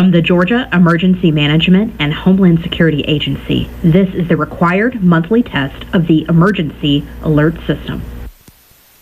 From the Georgia Emergency Management and Homeland Security Agency, this is the required monthly test of the Emergency Alert System.